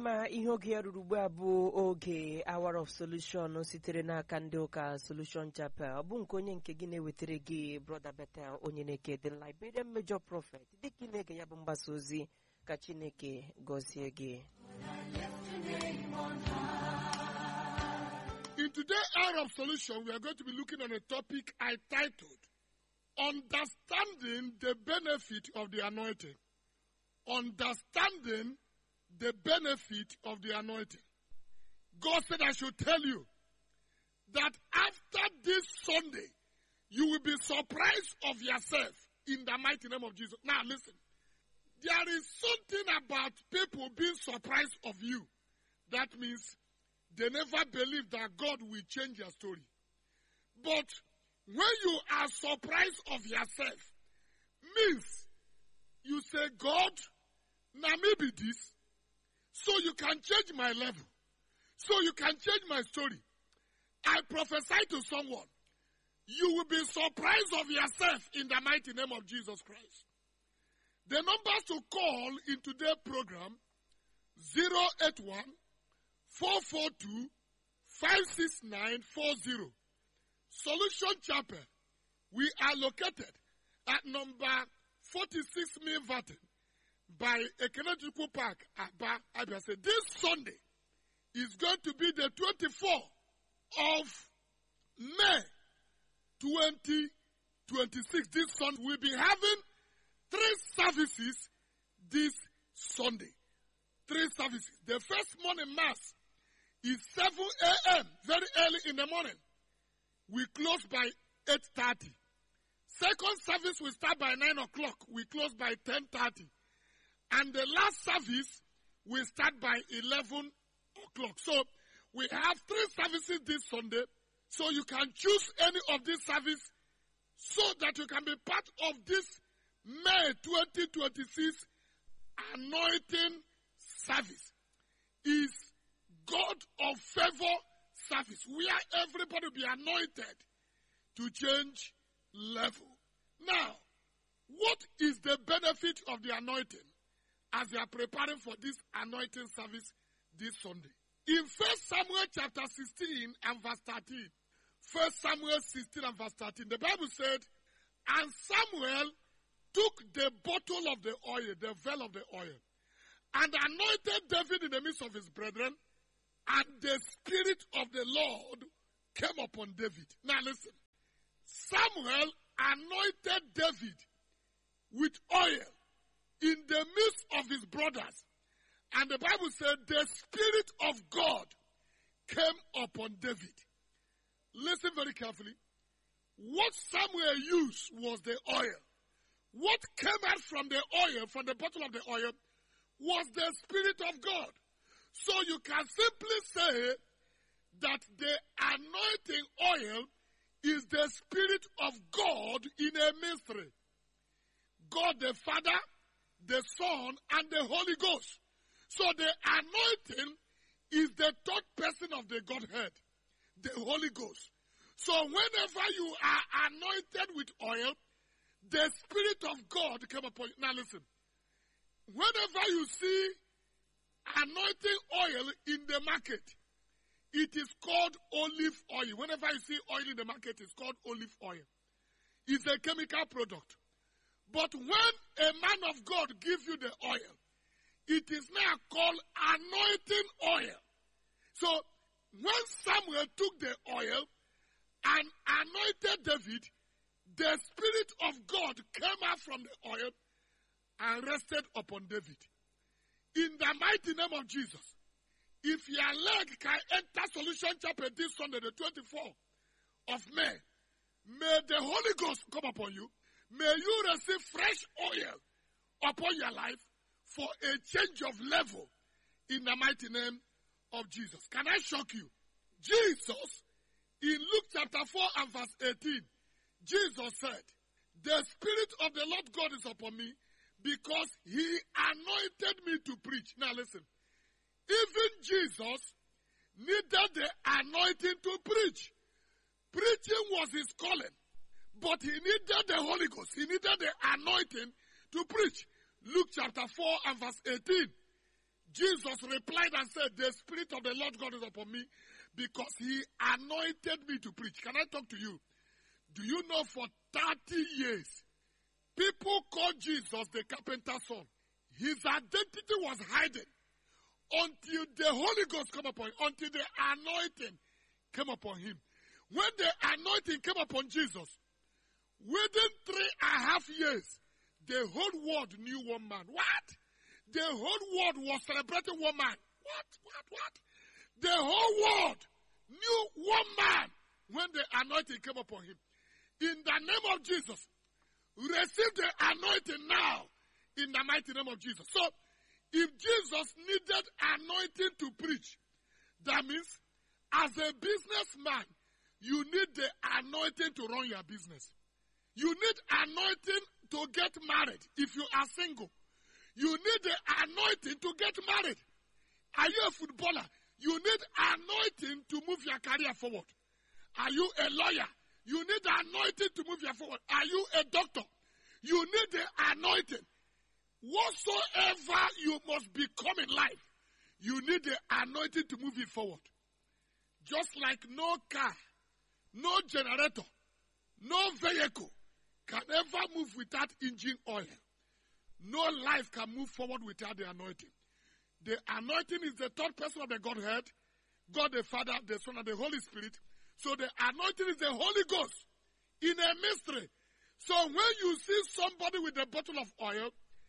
mma ihe oge ya ruru ugbu a bụ oge Hour of Solution sitere n'aka ndị ụka Solution Chapel. Ọ bụ nke onye nke gị na-ewetara gị Brother Bethel onye na-eke the Liberian Major Prophet. Dịka ị na-ege ya bụ mgbasa ozi ka Chineke gọzie gị. In today's Hour of Solution, we are going to be looking at a topic I titled, Understanding the Benefit of the Anointing. Understanding the benefit of the anointing. God said I should tell you that after this Sunday, you will be surprised of yourself in the mighty name of Jesus. Now listen, there is something about people being surprised of you. That means they never believe that God will change your story. But when you are surprised of yourself, means you say, God, now maybe this, so you can change my level, so you can change my story. I prophesy to someone, you will be surprised of yourself in the mighty name of Jesus Christ. The numbers to call in today's program, 081 442 56940. Solution Chapel. We are located at number 46 Milverton by Ekenetiku Park, Aba, Abia. This Sunday is going to be the 24th of May 2026. This Sunday we'll be having 3 services this Sunday. 3 services. The first morning mass is 7 a.m. very early in the morning. We close by 8:30. Second service will start by 9 o'clock. We close by 10:30. And the last service will start by 11 o'clock. So we have 3 services this Sunday. So you can choose any of these services so that you can be part of this May 2026 anointing service. Is God of favor service, where everybody will be anointed to change level. Now, what is the benefit of the anointing as they are preparing for this anointing service this Sunday? In 1 Samuel chapter 16 and verse 13, 1 Samuel 16 and verse 13, the Bible said, and Samuel took the bottle of the oil, the vial of the oil, and anointed David in the midst of his brethren, and the Spirit of the Lord came upon David. Now listen, Samuel anointed David with oil in the midst of his brothers. And the Bible said the Spirit of God came upon David. Listen very carefully. What Samuel used was the oil. What came out from the oil, from the bottle of the oil, was the Spirit of God. So you can simply say that the anointing oil is the Spirit of God in a mystery. God the Father, the Son, and the Holy Ghost. So the anointing is the third person of the Godhead, the Holy Ghost. So whenever you are anointed with oil, the Spirit of God came upon you. Now listen, whenever you see anointing oil in the market, it is called olive oil. Whenever you see oil in the market, it's called olive oil. It's a chemical product. But when a man of God gives you the oil, it is now called anointing oil. So when Samuel took the oil and anointed David, the Spirit of God came out from the oil and rested upon David. In the mighty name of Jesus, if your leg can enter Solution Chapel this Sunday, the 24th of May, may the Holy Ghost come upon you. May you receive fresh oil upon your life for a change of level in the mighty name of Jesus. Can I shock you? Jesus, in Luke chapter 4 and verse 18, Jesus said, the Spirit of the Lord God is upon me because he anointed me to preach. Now listen, even Jesus needed the anointing to preach. Preaching was his calling. But he needed the Holy Ghost. He needed the anointing to preach. Luke chapter 4 and verse 18. Jesus replied and said, the Spirit of the Lord God is upon me because he anointed me to preach. Can I talk to you? Do you know for 30 years, people called Jesus the carpenter's son. His identity was hidden until the Holy Ghost came upon him, until the anointing came upon him. When the anointing came upon Jesus, within 3.5 years, the whole world knew one man. What? The whole world was celebrating one man. What? The whole world knew one man when the anointing came upon him. In the name of Jesus, receive the anointing now in the mighty name of Jesus. So, if Jesus needed anointing to preach, that means as a businessman, you need the anointing to run your business. You need anointing to get married if you are single. You need the anointing to get married. Are you a footballer? You need anointing to move your career forward. Are you a lawyer? You need the anointing to move you forward. Are you a doctor? You need the anointing. Whatsoever you must become in life, you need the anointing to move it forward. Just like no car, no generator, no vehicle can ever move without engine oil. No life can move forward without the anointing. The anointing is the third person of the Godhead, God the Father, the Son, and the Holy Spirit. So the anointing is the Holy Ghost in a mystery. So when you see somebody with a bottle of oil,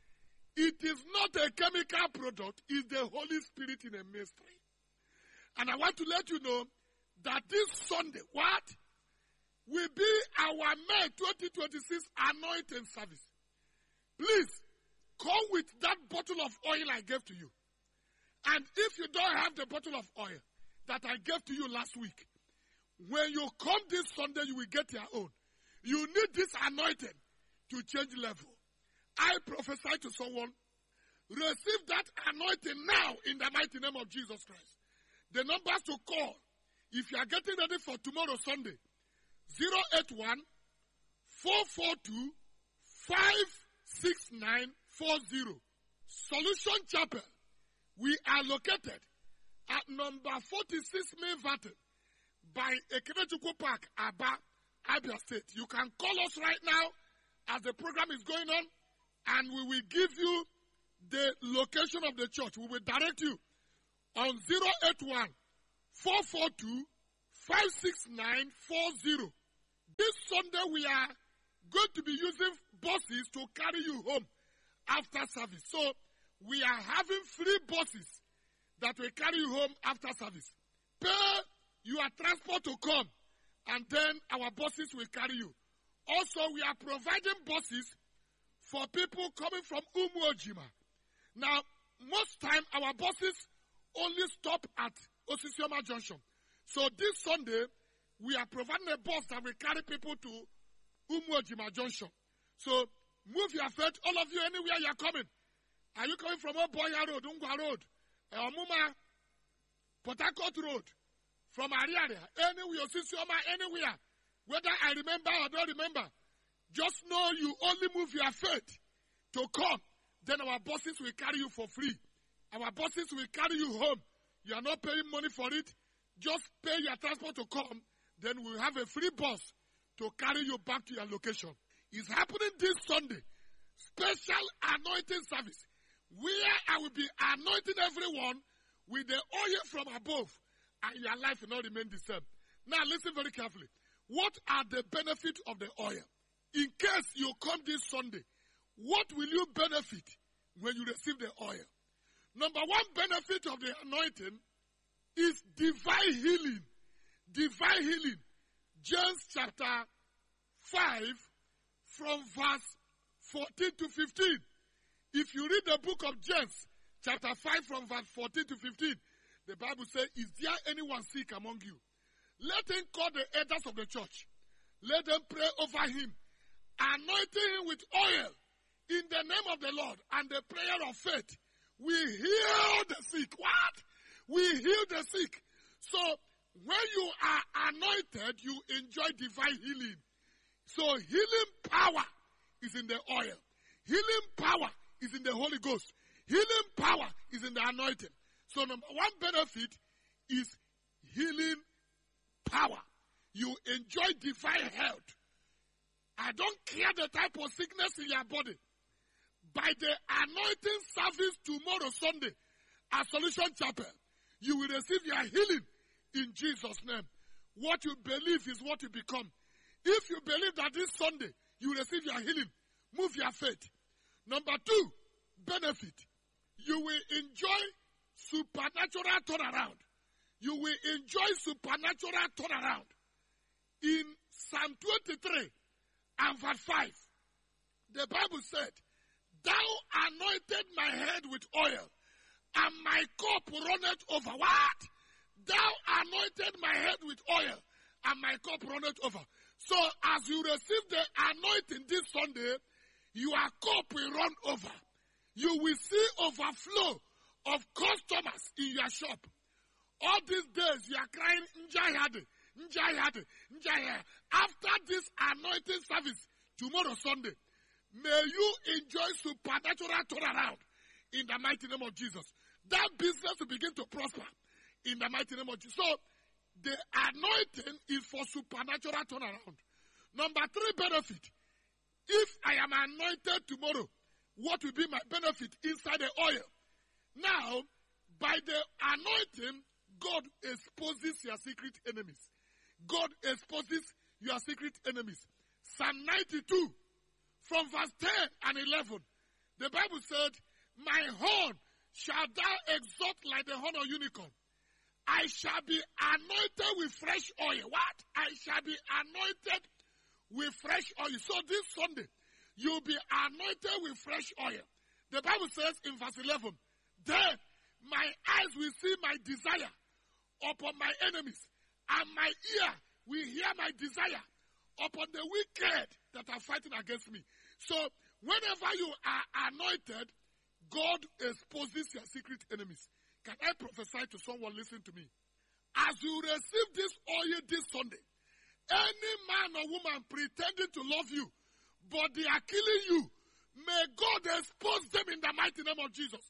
it is not a chemical product, it's the Holy Spirit in a mystery. And I want to let you know that this Sunday, what? Will be our May 2026 anointing service. Please, come with that bottle of oil I gave to you. And if you don't have the bottle of oil that I gave to you last week, when you come this Sunday, you will get your own. You need this anointing to change level. I prophesy to someone, receive that anointing now in the mighty name of Jesus Christ. The numbers to call, if you are getting ready for tomorrow Sunday, 081 442 56940. Solution Chapel. We are located at number 46 Mainvatten by Ekenechuku Park, Aba, Abia State. You can call us right now as the program is going on, and we will give you the location of the church. We will direct you on 081 442 56940. This Sunday we are going to be using buses to carry you home after service. So we are having free buses that will carry you home after service. Pay your transport to come, and then our buses will carry you. Also, we are providing buses for people coming from Umuojima. Now, most time our buses only stop at Osisioma Junction. So this Sunday, we are providing a bus that will carry people to Umuojima Junction. So move your feet, all of you, anywhere you are coming. Are you coming from Oboya Road, Ungwa Road, Omuma, Port Harcourt Road, from Ariaria, anywhere, Osisioma, anywhere, whether I remember or don't remember, just know you only move your feet to come. Then our buses will carry you for free. Our buses will carry you home. You are not paying money for it. Just pay your transport to come. Then we'll have a free bus to carry you back to your location. It's happening this Sunday. Special anointing service, where I will be anointing everyone with the oil from above, and your life will not remain the same. Now listen very carefully. What are the benefits of the oil? In case you come this Sunday, what will you benefit when you receive the oil? Number one benefit of the anointing is divine healing. Divine healing. James chapter 5 from verse 14 to 15. If you read the book of James chapter 5 from verse 14 to 15, the Bible says, is there anyone sick among you? Let him call the elders of the church. Let them pray over him, anointing him with oil in the name of the Lord, and the prayer of faith. We heal the sick. What? We heal the sick. So when you are anointed, you enjoy divine healing. So healing power is in the oil. Healing power is in the Holy Ghost. Healing power is in the anointing. So number one benefit is healing power. You enjoy divine health. I don't care the type of sickness in your body. By the anointing service tomorrow, Sunday, at Solution Chapel, you will receive your healing in Jesus' name. What you believe is what you become. If you believe that this Sunday, you will receive your healing, move your faith. Number two, benefit. You will enjoy supernatural turnaround. You will enjoy supernatural turnaround. In Psalm 23 and verse 5, the Bible said, Thou anointed my head with oil, and my cup runneth over. What? Thou anointed my head with oil, and my cup runneth over. So as you receive the anointing this Sunday, your cup will run over. You will see overflow of customers in your shop. All these days you are crying, Njayade, Njayade, Njayade. After this anointing service, tomorrow Sunday, may you enjoy supernatural turnaround in the mighty name of Jesus. That business will begin to prosper in the mighty name of Jesus. So, the anointing is for supernatural turnaround. Number three benefit. If I am anointed tomorrow, what will be my benefit inside the oil? Now, by the anointing, God exposes your secret enemies. God exposes your secret enemies. Psalm 92, from verse 10 and 11, the Bible said, My horn shall thou exalt like the horn of unicorn. I shall be anointed with fresh oil. What? I shall be anointed with fresh oil. So this Sunday, you'll be anointed with fresh oil. The Bible says in verse 11, Then my eyes will see my desire upon my enemies, and my ear will hear my desire upon the wicked that are fighting against me. So whenever you are anointed, God exposes your secret enemies. Can I prophesy to someone listening to me? As you receive this oil this Sunday, any man or woman pretending to love you, but they are killing you, may God expose them in the mighty name of Jesus.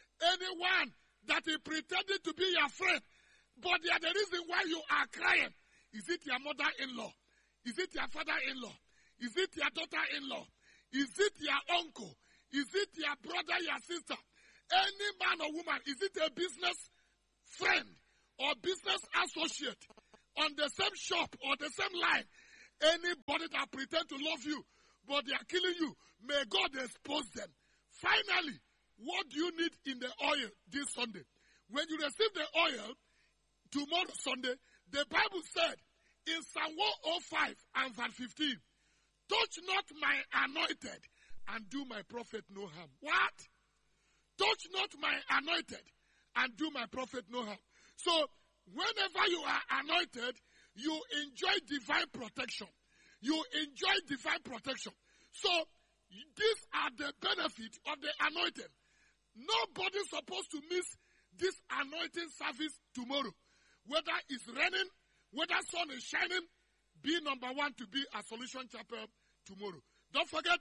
Anyone that is pretending to be your friend, but they are the reason why you are crying. Is it your mother-in-law? Is it your father-in-law? Is it your daughter-in-law? Is it your uncle? Is it your brother, your sister? Any man or woman, is it a business friend or business associate on the same shop or the same line? Anybody that pretend to love you, but they are killing you, may God expose them. Finally, what do you need in the oil this Sunday? When you receive the oil, tomorrow Sunday, the Bible said in Psalm 105 and verse 15, Touch not my anointed and do my prophet no harm. What? Touch not my anointed and do my prophet no harm. So, whenever you are anointed, you enjoy divine protection. You enjoy divine protection. So, these are the benefits of the anointing. Nobody's supposed to miss this anointing service tomorrow. Whether it's raining, whether sun is shining, be number one to be at Solution Chapel tomorrow. Don't forget,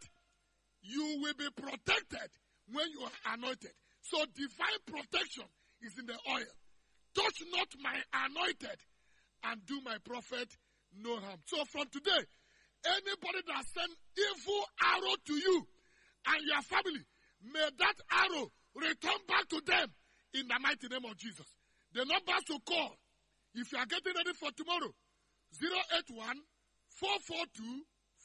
you will be protected when you are anointed. So divine protection is in the oil. Touch not my anointed and do my prophet no harm. So from today, anybody that send evil arrow to you and your family, may that arrow return back to them in the mighty name of Jesus. The numbers to call, if you are getting ready for tomorrow, 081 442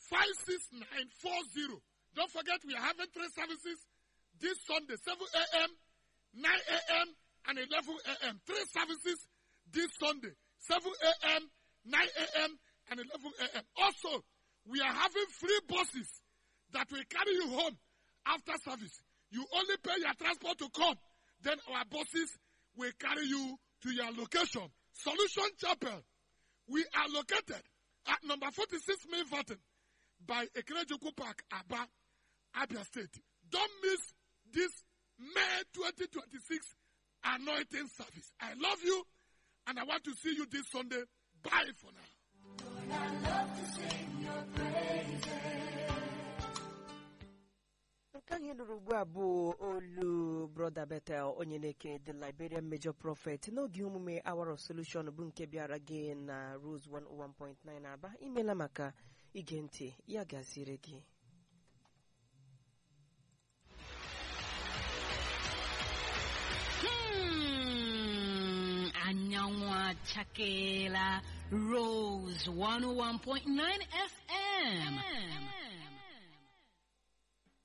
56940. Don't forget, we are having 3 services this Sunday, 7 a.m., 9 a.m., and 11 a.m. 3 services this Sunday, 7 a.m., 9 a.m., and 11 a.m. Also, we are having free buses that will carry you home after service. You only pay your transport to come. Then our buses will carry you to your location. Solution Chapel. We are located at number 46 Mainvatten by Ekerejuku Park, Aba, Abia State. Don't miss this May 2026 anointing service. I love you, and I want to see you this Sunday. Bye for now. Lord, I love to sing your praises. nke anyị nụrụ ugbu a bụ olu Brother Bethel onye na-eke the Liberian Major Prophet n'oge omume Hour of Solution bụ nke bịara gị na Rose 101.9 Aba. Imela maka ige ntị, ya gaziri gị. Anyanwa Chakela Rose 101.9 FM.